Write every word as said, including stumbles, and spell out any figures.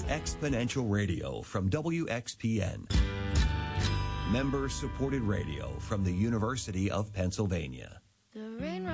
Exponential Radio from W X P N. Member-supported radio from the University of Pennsylvania. The rain